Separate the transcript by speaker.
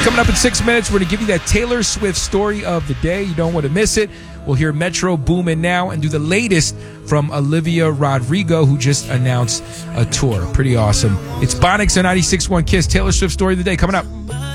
Speaker 1: Coming up in 6 minutes, we're going to give you that Taylor Swift story of the day. You don't want to miss it. We'll hear Metro Boomin' now and do the latest from Olivia Rodrigo, who just announced a tour. Pretty awesome. It's Bonix on 96.1 KISS. Taylor Swift story of the day coming up.